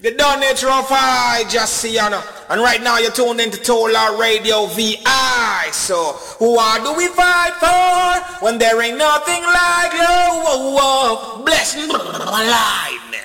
The done nature of I just see you know. And right now you're tuned into Tolar Radio VI. So who do we fight for when there ain't nothing like love? Bless life.